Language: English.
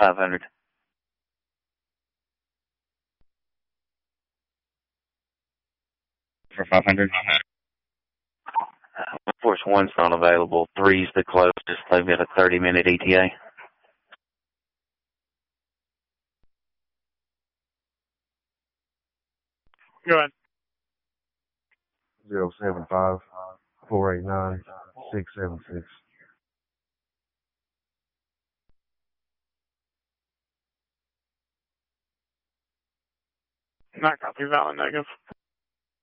500. For 500. Force 1's not available. 3's the closest. They've got a 30-minute ETA. Go ahead. 075-489-676. Not copy, valid negative.